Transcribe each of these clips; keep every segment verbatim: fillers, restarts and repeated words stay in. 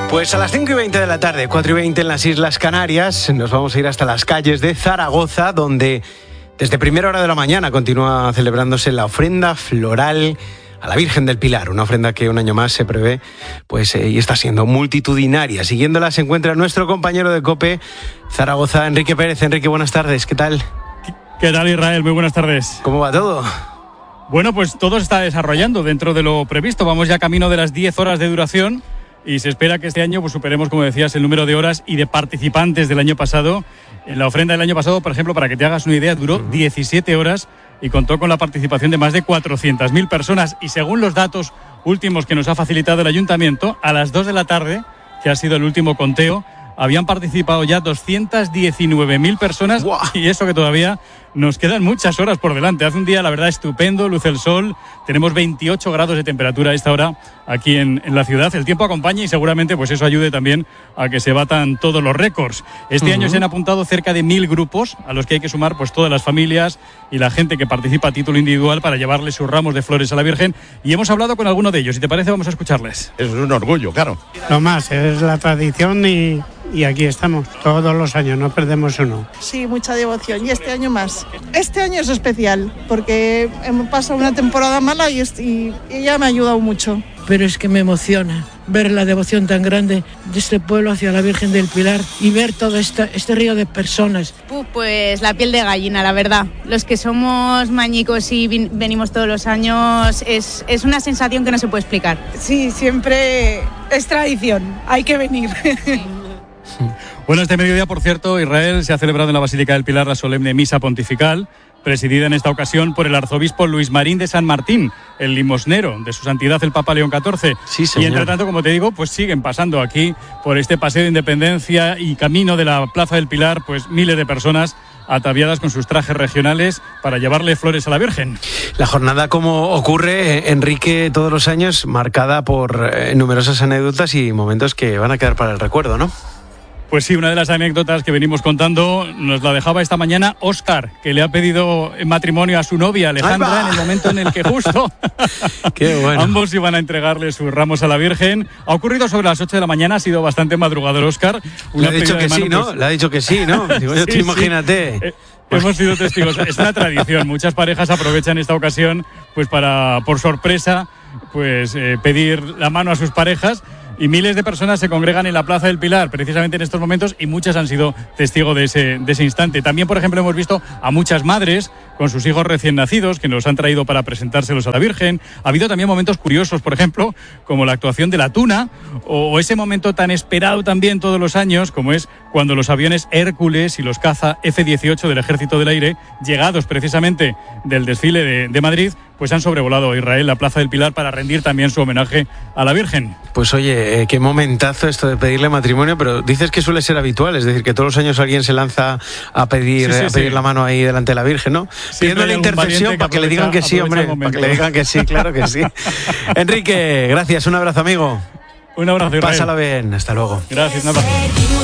Pues a las cinco y veinte de la tarde, cuatro y veinte en las Islas Canarias, nos vamos a ir hasta las calles de Zaragoza, donde desde primera hora de la mañana continúa celebrándose la ofrenda floral a la Virgen del Pilar, una ofrenda que un año más se prevé pues eh, y está siendo multitudinaria. Siguiéndola se encuentra nuestro compañero de COPE, Zaragoza, Enrique Pérez. Enrique, buenas tardes, ¿qué tal? ¿Qué tal, Israel? Muy buenas tardes. ¿Cómo va todo? Bueno, pues todo se está desarrollando dentro de lo previsto. Vamos ya camino de las diez horas de duración y se espera que este año pues, superemos, como decías, el número de horas y de participantes del año pasado. En la ofrenda del año pasado, por ejemplo, para que te hagas una idea, duró diecisiete horas y contó con la participación de más de cuatrocientas mil personas. Y según los datos últimos que nos ha facilitado el Ayuntamiento, a las dos de la tarde, que ha sido el último conteo, habían participado ya doscientas diecinueve mil personas. ¡Wow! Y eso que todavía nos quedan muchas horas por delante. Hace un día, la verdad, estupendo, luce el sol, tenemos veintiocho grados de temperatura a esta hora aquí en, en la ciudad. El tiempo acompaña y seguramente pues eso ayude también a que se batan todos los récords. Este uh-huh. año se han apuntado cerca de mil grupos a los que hay que sumar pues todas las familias y la gente que participa a título individual para llevarle sus ramos de flores a la Virgen. Y hemos hablado con alguno de ellos. Si te parece, vamos a escucharles. Es un orgullo, claro. Lo más, es la tradición y... Y aquí estamos, todos los años, no perdemos uno. Sí, mucha devoción, y este año más. Este año es especial, porque hemos pasado una temporada mala y, y ella me ha ayudado mucho. Pero es que me emociona ver la devoción tan grande de este pueblo hacia la Virgen del Pilar y ver todo este, este río de personas. Pues la piel de gallina, la verdad. Los que somos mañicos y vin- venimos todos los años, es, es una sensación que no se puede explicar. Sí, siempre es tradición, hay que venir. Bueno, este mediodía, por cierto, Israel, se ha celebrado en la Basílica del Pilar la solemne misa pontifical, presidida en esta ocasión por el arzobispo Luis Marín de San Martín, el limosnero de su santidad el Papa León catorce. Sí, señor. Y entre tanto, como te digo, pues siguen pasando aquí por este paseo de Independencia y camino de la Plaza del Pilar, pues miles de personas ataviadas con sus trajes regionales para llevarle flores a la Virgen. La jornada, como ocurre, Enrique, todos los años, marcada por eh, numerosas anécdotas y momentos que van a quedar para el recuerdo, ¿no? Pues sí, una de las anécdotas que venimos contando nos la dejaba esta mañana Óscar, que le ha pedido en matrimonio a su novia Alejandra en el momento en el que justo Qué bueno. ambos iban a entregarle sus ramos a la Virgen. Ha ocurrido sobre las ocho de la mañana, ha sido bastante madrugador Óscar. Le ha dicho que mano, sí, ¿no? Pues... Le ha dicho que sí, ¿no? Digo, yo, sí, tú imagínate. Sí. Eh, hemos sido testigos. Es una tradición. Muchas parejas aprovechan esta ocasión pues para, por sorpresa, pues eh, pedir la mano a sus parejas. Y miles de personas se congregan en la Plaza del Pilar precisamente en estos momentos y muchas han sido testigo de ese, de ese instante. También, por ejemplo, hemos visto a muchas madres con sus hijos recién nacidos que nos han traído para presentárselos a la Virgen. Ha habido también momentos curiosos, por ejemplo, como la actuación de la tuna o ese momento tan esperado también todos los años como es cuando los aviones Hércules y los caza F dieciocho del Ejército del Aire, llegados precisamente del desfile de, de Madrid, pues han sobrevolado Israel, la Plaza del Pilar, para rendir también su homenaje a la Virgen. Pues oye, eh, qué momentazo esto de pedirle matrimonio, pero dices que suele ser habitual, es decir, que todos los años alguien se lanza a pedir, sí, sí, a pedir sí. la mano ahí delante de la Virgen, ¿no? Pidiendo la intercesión para que le digan que sí, hombre, para que le digan que sí, claro que sí. Enrique, gracias, un abrazo, amigo. Un abrazo, Israel. Pásala bien, hasta luego. Gracias, un abrazo.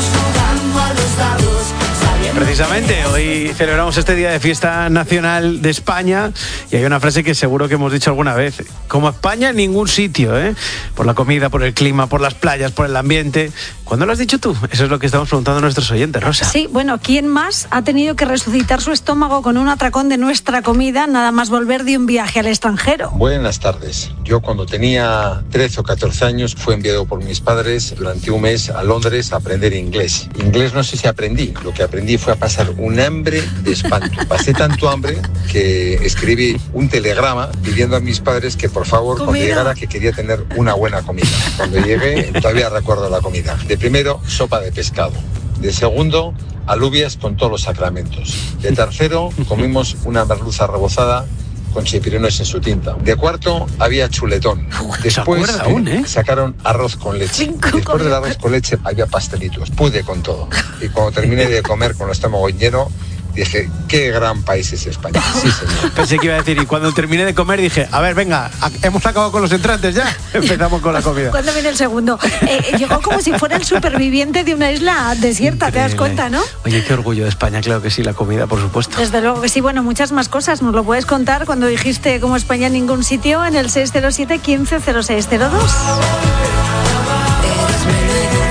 Precisamente, hoy celebramos este Día de Fiesta Nacional de España y hay una frase que seguro que hemos dicho alguna vez. Como España en ningún sitio, ¿eh? Por la comida, por el clima, por las playas, por el ambiente. ¿Cuándo lo has dicho tú? Eso es lo que estamos preguntando a nuestros oyentes, Rosa. Sí, bueno, ¿quién más ha tenido que resucitar su estómago con un atracón de nuestra comida nada más volver de un viaje al extranjero? Buenas tardes. Yo cuando tenía trece o catorce años fui enviado por mis padres durante un mes a Londres a aprender inglés. Inglés no sé si aprendí. Lo que aprendí fue a pasar un hambre de espanto. Pasé tanto hambre que escribí un telegrama pidiendo a mis padres que por favor comida. Cuando llegara que quería tener una buena comida. Cuando llegué todavía recuerdo la comida. De primero, sopa de pescado. De segundo, alubias con todos los sacramentos. De tercero, comimos una merluza rebozada con chipirones en su tinta. De cuarto, había chuletón. Después aún, ¿eh? sacaron arroz con leche. Después del arroz con leche había pastelitos. Pude con todo. Y cuando terminé de comer con el estómago lleno, dije, qué gran país es España. Sí, señor. Pensé que iba a decir, y cuando terminé de comer dije, a ver, venga, hemos acabado con los entrantes ya. Empezamos con la comida. ¿Cuándo viene el segundo? Eh, llegó como si fuera el superviviente de una isla desierta, increíble. ¿Te das cuenta, no? Oye, qué orgullo de España, claro que sí, la comida, por supuesto. Desde luego que sí, bueno, muchas más cosas. Nos lo puedes contar cuando dijiste como España en ningún sitio en el seis cero siete, quince cero seis cero dos.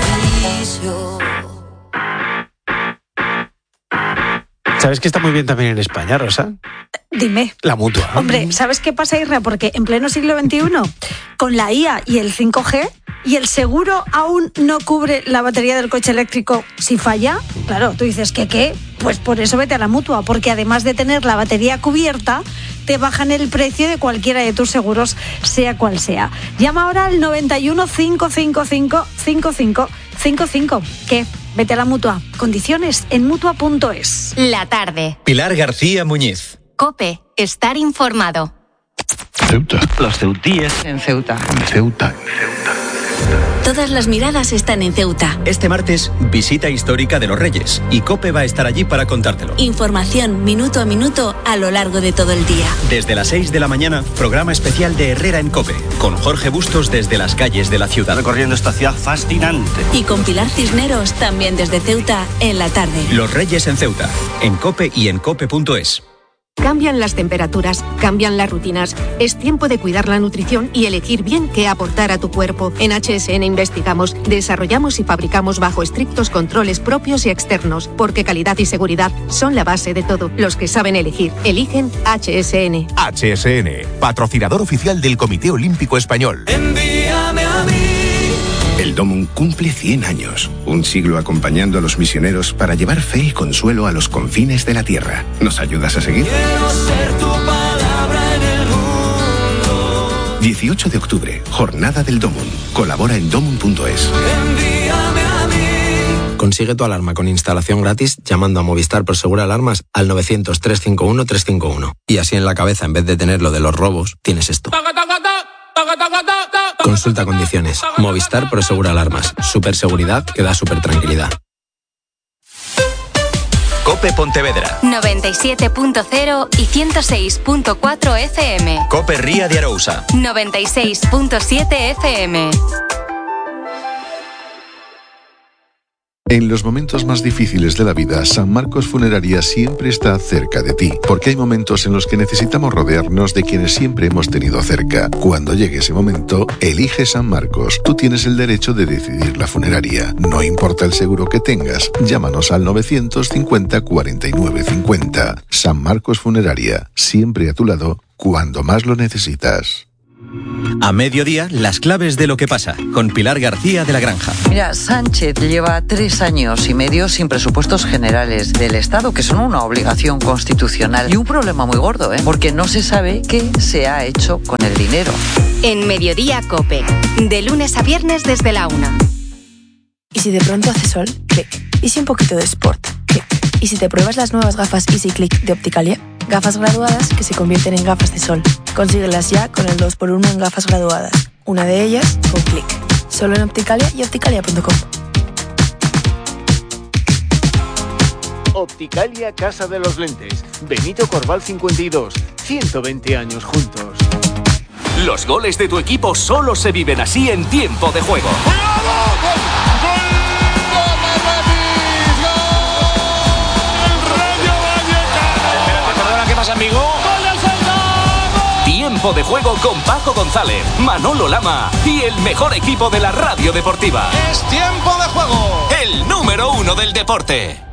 ¿Sabes que está muy bien también en España, Rosa? Dime. La Mutua. Hombre, ¿sabes qué pasa, Isra? Porque en pleno siglo veintiuno, con la I A y el cinco G, y el seguro aún no cubre la batería del coche eléctrico si falla, claro, tú dices, ¿qué qué? Pues por eso vete a la Mutua, porque además de tener la batería cubierta, te bajan el precio de cualquiera de tus seguros, sea cual sea. Llama ahora al noventa y uno, quinientos cincuenta y cinco, cincuenta y cinco cincuenta y cinco. ¿Qué? Vete a la Mutua. Condiciones en mutua punto es. La tarde. Pilar García Muñiz. COPE. Estar informado. Ceuta. Los ceutíes en Ceuta. En Ceuta. En Ceuta. Todas las miradas están en Ceuta. Este martes, visita histórica de los Reyes. Y COPE va a estar allí para contártelo. Información minuto a minuto a lo largo de todo el día. Desde las seis de la mañana, programa especial de Herrera en COPE. Con Jorge Bustos desde las calles de la ciudad. Recorriendo esta ciudad fascinante. Y con Pilar Cisneros también desde Ceuta en la tarde. Los Reyes en Ceuta. En COPE y en cope punto es. Cambian las temperaturas, cambian las rutinas. Es tiempo de cuidar la nutrición y elegir bien qué aportar a tu cuerpo. En H S N investigamos, desarrollamos y fabricamos bajo estrictos controles propios y externos, porque calidad y seguridad son la base de todo. Los que saben elegir, eligen H S N. H S N, patrocinador oficial del Comité Olímpico Español. Envíame a mí. El Domum cumple cien años, un siglo acompañando a los misioneros para llevar fe y consuelo a los confines de la tierra. ¿Nos ayudas a seguir? Quiero ser tu palabra en el mundo. dieciocho de octubre, Jornada del Domum. Colabora en domum punto es. Envíame a mí. Consigue tu alarma con instalación gratis llamando a Movistar Prosegura Alarmas al novecientos, trescientos cincuenta y uno, trescientos cincuenta y uno. Y así en la cabeza, en vez de tener lo de los robos, tienes esto. Consulta condiciones. Movistar Prosegura Alarmas. Super seguridad que da super tranquilidad. COPE Pontevedra. noventa y siete punto cero y ciento seis punto cuatro F M. COPE Ría de Arousa. noventa y seis punto siete F M. En los momentos más difíciles de la vida, San Marcos Funeraria siempre está cerca de ti, porque hay momentos en los que necesitamos rodearnos de quienes siempre hemos tenido cerca. Cuando llegue ese momento, elige San Marcos. Tú tienes el derecho de decidir la funeraria. No importa el seguro que tengas, llámanos al novecientos cincuenta, cuarenta y nueve cincuenta. San Marcos Funeraria, siempre a tu lado, cuando más lo necesitas. A mediodía, las claves de lo que pasa, con Pilar García de la Granja. Mira, Sánchez lleva tres años y medio sin presupuestos generales del Estado, que son una obligación constitucional y un problema muy gordo, ¿eh? Porque no se sabe qué se ha hecho con el dinero. En Mediodía COPE, de lunes a viernes desde la una. ¿Y si de pronto hace sol? Clic. ¿Y si un poquito de sport? Clic. ¿Y si te pruebas las nuevas gafas Easy Click de Opticalia? Gafas graduadas que se convierten en gafas de sol. Consíguelas ya con el dos por uno en gafas graduadas. Una de ellas con Click. Solo en Opticalia y opticalia punto com. Opticalia Casa de los Lentes. Benito Corval cincuenta y dos. ciento veinte años juntos. Los goles de tu equipo solo se viven así en tiempo de juego. Amigo. Tiempo de juego con Paco González, Manolo Lama y el mejor equipo de la radio deportiva. Es tiempo de juego. El número uno del deporte.